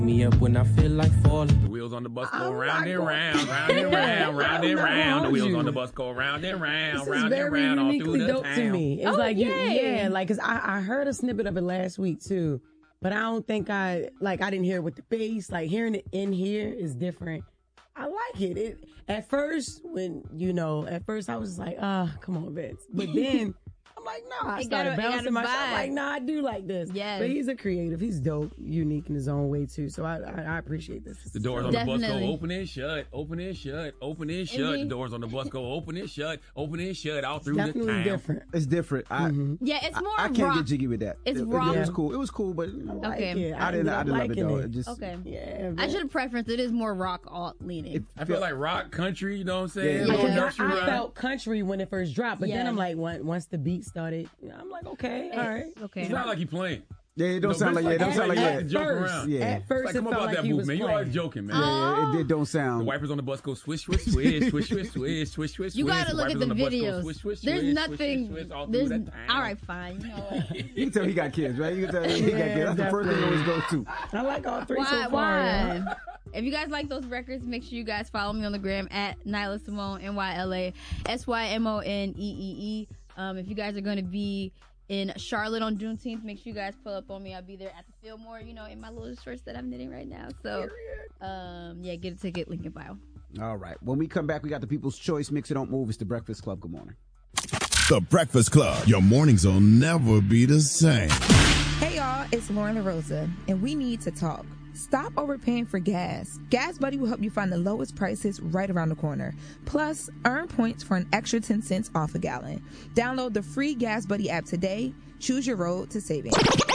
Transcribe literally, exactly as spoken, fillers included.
Me up when I feel like falling. The wheels on the bus go round and round, round and round, round and round. The wheels on the bus go round and round, round and round, all through the dope town. to me. It's Oh, like you, yay. yeah, like cause I, I heard a snippet of it last week too, but I don't think I like I didn't hear it with the bass. Like hearing it in here is different. I like it. It at first when you know at first I was just like, ah, come on, Vince, but then. I'm like, nah, I It started got a- it got bouncing a my shit. I'm vibe. like, nah, I do like this. Yes. But he's a creative. He's dope, unique in his own way, too. So I I, I appreciate this. The doors on the bus Definitely. go open and shut, open and shut, open and shut. Mhm. The doors on the bus go open and shut, open and shut, all through Definitely the town. different. It's different. I, Yeah, it's more I, I can't rock. get jiggy with that. It's it, it- rock. It was cool. It was cool, but you know, I like Okay. it. I didn't. ended I up didn't love it liking though. it. It just Okay. Yeah, I should have preference. It is more rock alt leaning. It I feel like rock country, you know what I'm saying? Yeah. Little Like, 'cause nursery I, I rhyme. felt country when it first dropped, but then Yeah. I'm like, when, once the beat started, I'm like, okay, all right. Okay. It's not like you playing. yeah, it don't No, sound Vince like yeah, it don't like sound like that. yeah. At joke first, around. Yeah. At It's first, like, it come felt about like that he booth, was man. You playing. always joking, man. Yeah, it, it don't The sound. wipers on the bus go swish, swish, swish, swish, swish, swish, swish, swish. You gotta swish. look at Wipers the on bus go videos. swish, swish, There's swish, nothing. swish, swish, all through there's that town. all right, fine. You know what? You can tell he got kids, right? You can tell he got Yeah, kids. That's the first thing he always goes to. I like all three Why? so far. Why? yeah. If you guys like those records, make sure you guys follow me on the gram at Nyla Simone, N Y L A S Y M O N E E E. Um, if you guys are going to be in Charlotte on Juneteenth, make sure you guys pull up on me. I'll be there at the Fillmore, you know, in my little shorts that I'm knitting right now. So, um, yeah, get a ticket, link in bio. All right. When we come back, we got the People's Choice Mix It Don't Move. It's the Breakfast Club. Good morning. The Breakfast Club. Your mornings will never be the same. Hey y'all, it's Lauren LaRosa, and we need to talk. Stop overpaying for gas. Gas Buddy will help you find the lowest prices right around the corner. Plus, earn points for an extra ten cents off a gallon. Download the free Gas Buddy app today. Choose your road to saving.